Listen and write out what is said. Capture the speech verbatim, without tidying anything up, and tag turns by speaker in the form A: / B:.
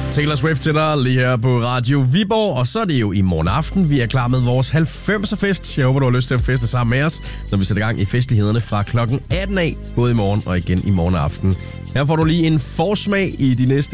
A: Taylor Swift til dig lige her på Radio Viborg, og så er det jo i morgen aften. Vi er klar med vores halvfemser fest. Jeg håber, du har lyst til at feste sammen med os, når vi sætter gang i festlighederne fra klokken atten af, både i morgen og igen i morgen aften. Her får du lige en forsmag i de næste